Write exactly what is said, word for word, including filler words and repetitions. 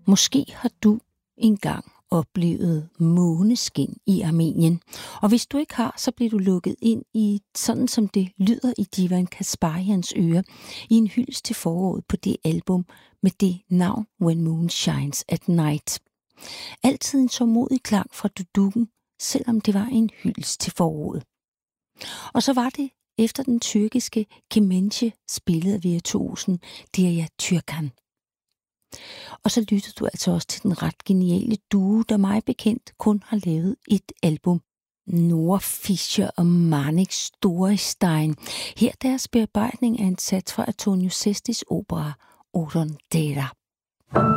Måske har du engang oplevet måneskin i Armenien. Og hvis du ikke har, så bliver du lukket ind i, sådan som det lyder i Divan Kasparians ører, i en hyldest til foråret på det album med det navn When Moon Shines at Night. Altid en tålmodig klang fra dudukken, selvom det var en hyldest til foråret. Og så var det efter den tyrkiske Kemençe, spillet af virtuosen Derya Türkan. Og så lyttede du altså også til den ret geniale duo, der mig bekendt kun har lavet et album. Nora Fischer og Manik Storestein. Her deres bearbejdning af en sats fra Antonio Sestis opera Odon Dera.